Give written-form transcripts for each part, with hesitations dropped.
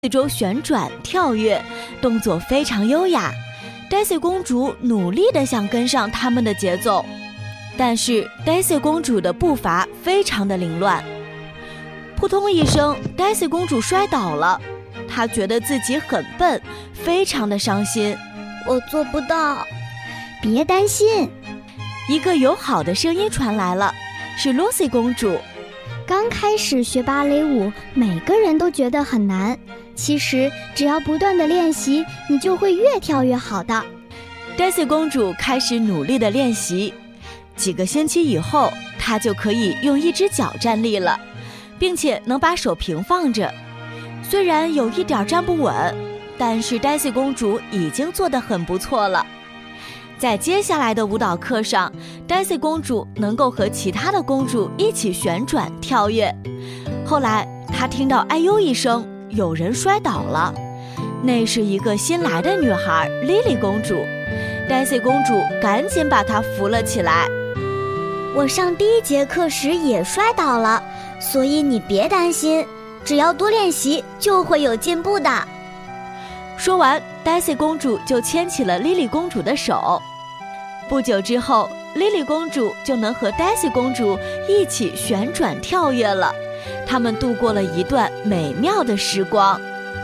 四周旋转跳跃，动作非常优雅。Daisy 公主努力地想跟上他们的节奏，但是 Daisy 公主的步伐非常的凌乱。扑通一声 ，Daisy 公主摔倒了，她觉得自己很笨，非常的伤心。 我做不到。 别担心， 一个友好的声音传来了，是 Lucy 公主。 刚开始学芭蕾舞，每个人都觉得很难。其实只要不断的练习，你就会越跳越好的。 Daisy 公主开始努力的练习，几个星期以后，她就可以用一只脚站立了，并且能把手平放着。虽然有一点站不稳，但是 Daisy 公主已经做得很不错了。在接下来的舞蹈课上， Daisy 公主能够和其他的公主一起旋转跳跃。后来她听到哎呦一声，有人摔倒了，那是一个新来的女孩 Lily 公主。 Daisy 公主赶紧把她扶了起来。 我上第一节课时也摔倒了，所以你别担心，只要多练习就会有进步的。 说完， Daisy 公主就牵起了 Lily 公主的手。不久之后， Lily 公主就能和 Daisy 公主一起旋转跳跃了，他们度过了一段美妙的时光。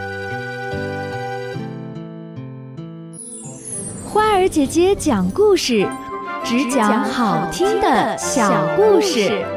花儿姐姐讲故事，只讲好听的小故事。